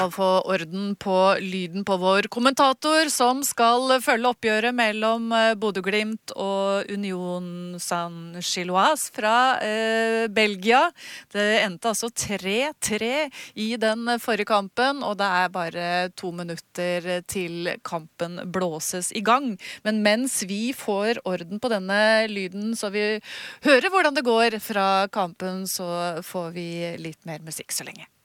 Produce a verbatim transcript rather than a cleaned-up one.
Få orden på lyden på vår kommentator som skal følge oppgjøret mellom Bodø/Glimt og Union Saint-Gilloise fra eh, Belgia. Det endte altså tre tre i den forrige kampen, og det er bare to minutter til kampen blåses i gang. Men mens vi får orden på denne lyden, så vi hører hvordan det går fra kampen, så får vi litt mer musikk så lenge.